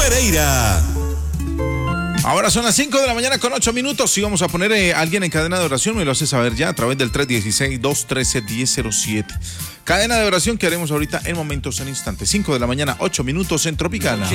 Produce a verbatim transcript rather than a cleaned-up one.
Pereira. Ahora son las cinco de la mañana con ocho minutos y vamos a poner eh, a alguien en cadena de oración. Me lo hace saber ya a través del tres uno seis, dos uno tres, uno cero cero siete. Cadena de oración que haremos ahorita en momentos, en instantes. cinco de la mañana, ocho minutos en Tropicana.